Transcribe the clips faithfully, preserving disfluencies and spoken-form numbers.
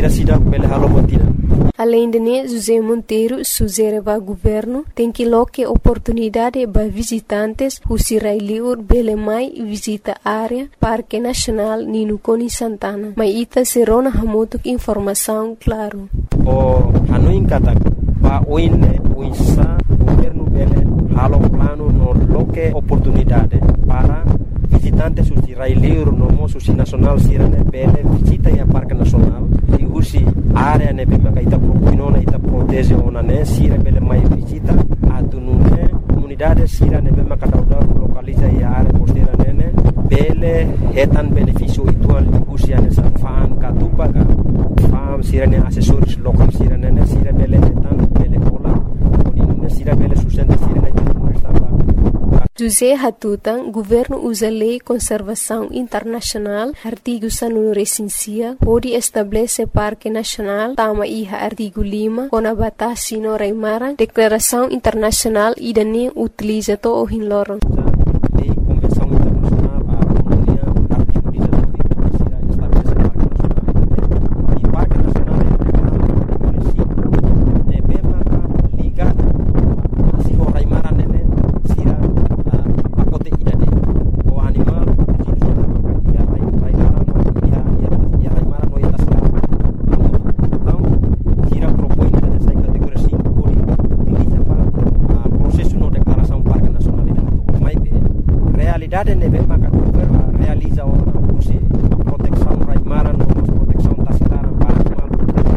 sira sida bele halo botina. Além de né, José Monteiro sugere para o governo tem que loque oportunidade para visitantes who sirailiur bele mai visita área Parque Nacional Nino Coni Santana. Mas ita serona hamotuk informação claro. O hanuin katak pa oine uisa governo bele halo plano no loque oportunidade para visitantes who sirailiur no mo susi nacional sirane bele visita ya Parque Nacional e usi área ne bema kaita propinona ita protege ona ne sira bele mai visita atunune comunidade sira ne bema kadauda localiza ya área costeira nene bele hetan benefício ituan usi ane sa fan katupa ka fam sira ne assessores local sira nene sira bele hetan bele pola odine sira bele sustenta sira ne estava José Hatutan, governo usa lei conservação internacional, artigo sanunu recensia, pode estabelecer parque nacional, tama iha artigo lima, com a batasi no Reimaran, declaração internacional e dane utiliza to o hinloron. Lei convenção internacional a comunidade artigo dezenove sira estabelecer parque nacional e parque nacional é ne bema liga si ho Reimaran nene sira pacote idade o animal ya Reimaran ya ya Reimaran no está sala então sira propõe nessa categoria cinco pode utiliza para processo no declaração parque nacional mas realidade ne bema ka governo realiza uma proteção Reimaran no proteção da cidade para animal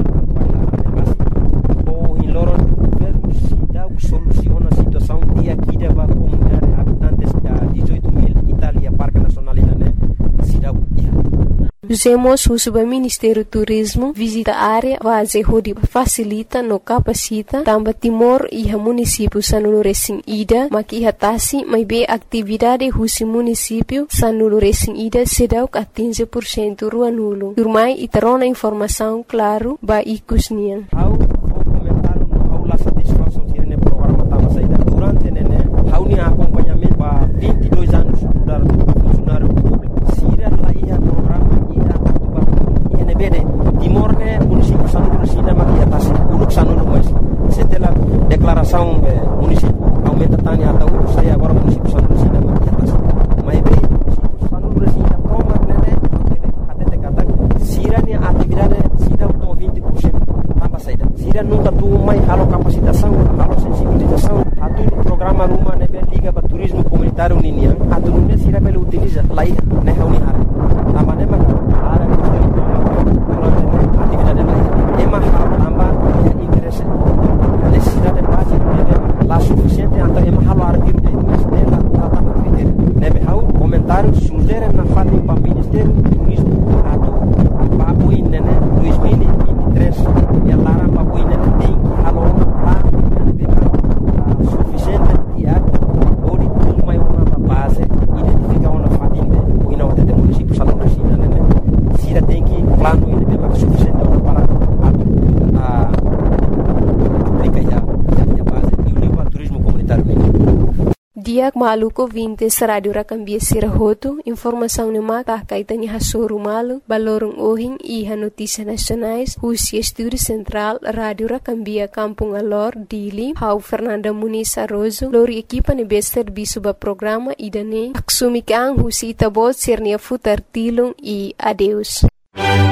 o em loron governo se dá soluciona a situação de aqui da comunidade habitantes da dezoito mil Itália Parque Nacional né cidade Usemos o Subministério Turismo visita a área base hodi facilita no capacita tamba Timor e município sanulu Recém Ida maki hatasi mai be atividade husi município sanulu Recém Ida sedau quinze por cento rua nulo. Turmai itarona informação claro ba ikusnian. Au comentário no aula satisfação tirene programa tava saída durante nene hauni acompanhamento ba vinte e dois anos mudar funcionário público sira lá ia programa bede Timor ne município sanulu sida maki atas uluk sanulu mas setelah declaração município aumenta tani atau saya agora município sanulu sida maki atas mai be município sanulu sida proma nene até kata sira ne atividade sida to vinte por cento tambah saida sira nunca tu mai halo capacitação halo sensibilização atu programa rumah nebe liga para turismo comunitário ninian atu ne sira bele utiliza lai ne hauni hara tamane mak ara atividade lain emang harap tambah interesse necessidade básica lá suficiente então emang halo artigo de estela tambah critério nebe hau comentário sugere na fali para ministério do turismo atau papuin nene dois mil e vinte e três e lara papuin nene tem halo lá nebe suficiente diário ou de tudo mais uma base identificar uma fadin de o ina de município salão sina nene sira tem que plano ini memang suficiente para a aplicar ya ya base e o nível turismo comunitário. Diak maluko vinte Radio Rakambia Sirahoto, informação no mata kaitan ha soru malu, balorong ohing iha notícias nacionais, husi estúdio central Radio Rakambia Kampung Alor, Dili, hau Fernanda Muniz Arrozo, lori equipa ne bester bisuba programa idane, aksumi kang husi itabot sirnia futar tilung e adeus.